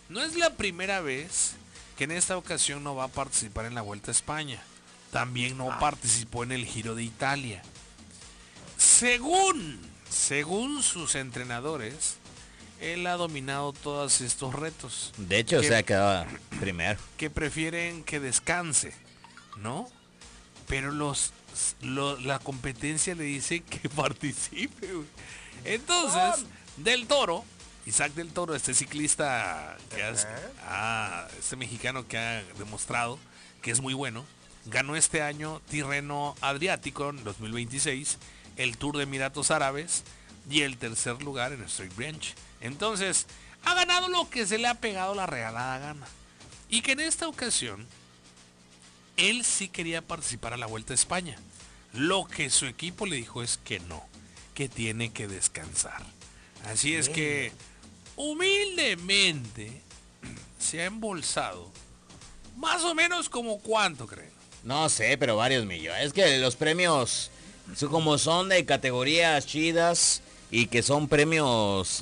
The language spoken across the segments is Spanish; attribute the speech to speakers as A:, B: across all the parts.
A: no es la primera vez que en esta ocasión no va a participar en la Vuelta a España. También no participó en el Giro de Italia. Según sus entrenadores, él ha dominado todos estos retos.
B: De hecho, se ha quedado primero.
A: Que prefieren que descanse, ¿no? Pero la competencia le dice que participe, güey. Entonces, Isaac del Toro, este ciclista, este mexicano que ha demostrado que es muy bueno, ganó este año Tirreno Adriático en 2026, el Tour de Emiratos Árabes y el tercer lugar en Straight Branch. Entonces, ha ganado lo que se le ha pegado la regalada gana. Y que en esta ocasión, él sí quería participar a la Vuelta a España. Lo que su equipo le dijo es que no, que tiene que descansar. Así es que, humildemente, se ha embolsado más o menos como cuánto, creen.
B: No sé, pero varios millones. Es que los premios, como son de categorías chidas y que son premios,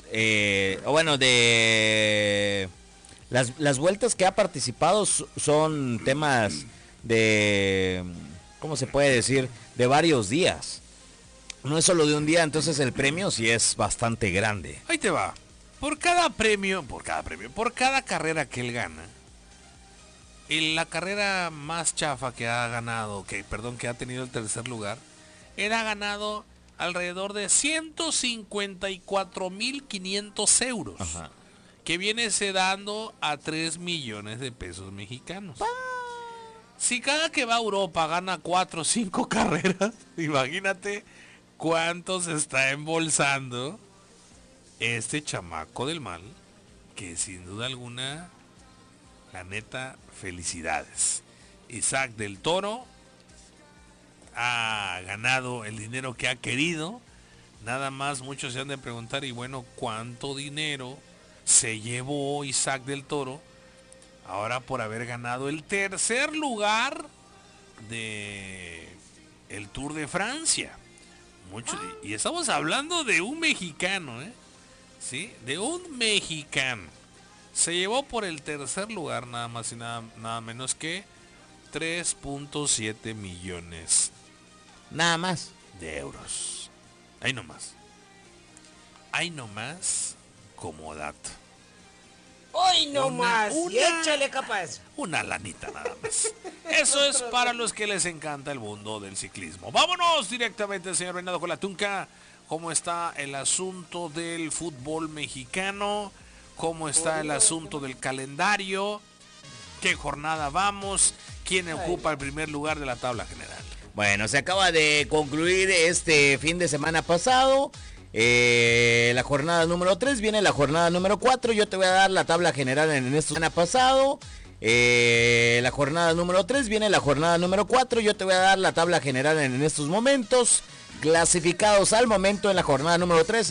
B: de las vueltas que ha participado son temas de, ¿cómo se puede decir? De varios días. No es solo de un día, entonces el premio sí es bastante grande.
A: Ahí te va. Por cada carrera que él gana, en la carrera más chafa que ha ganado, que ha tenido el tercer lugar, él ha ganado alrededor de 154,500 euros.
B: Ajá.
A: Que viene dando a 3 millones de pesos mexicanos. Si cada que va a Europa gana 4 o 5 carreras, imagínate cuánto se está embolsando este chamaco del mal, que sin duda alguna, la neta, felicidades. Isaac del Toro ha ganado el dinero que ha querido. Nada más muchos se han de preguntar, y bueno, ¿cuánto dinero se llevó Isaac del Toro ahora por haber ganado el tercer lugar de el Tour de Francia? Y estamos hablando de un mexicano, ¿sí? De un mexicano. Se llevó por el tercer lugar nada más y nada menos que 3.7 millones.
B: Nada más.
A: De euros. Ahí nomás. Ahí nomás como dato.
C: Hoy no más. Y échale capaz.
A: Una lanita nada más. Eso es para los que les encanta el mundo del ciclismo. Vámonos directamente, señor Venado con la Tunca. ¿Cómo está el asunto del fútbol mexicano? ¿Cómo está el asunto del calendario? ¿Qué jornada vamos? ¿Quién ocupa el primer lugar de la tabla general?
B: Bueno, se acaba de concluir este fin de semana pasado. La jornada número 3, viene la jornada número 4. Yo te voy a dar la tabla general en esta semana pasado. La jornada número 3, viene la jornada número 4. Yo te voy a dar la tabla general en estos momentos. Clasificados al momento en la jornada número 3.